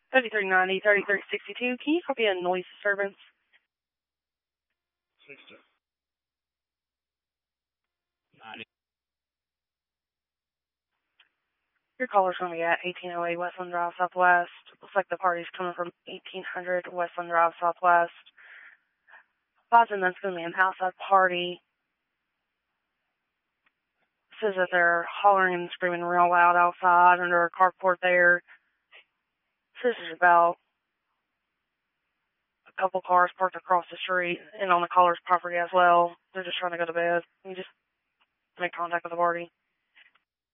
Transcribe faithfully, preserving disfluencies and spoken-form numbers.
thirty-three ninety, thirty-three sixty-two. Can you copy a noise disturbance? sixty. ninety. Your caller's going to be at eighteen oh eight Westland Drive Southwest. Looks like the party's coming from eighteen hundred Westland Drive Southwest. Advising that's going to be an outside party. Says that they're hollering and screaming real loud outside under a carport there. This is about a couple cars parked across the street and on the caller's property as well. They're just trying to go to bed. You just make contact with the party.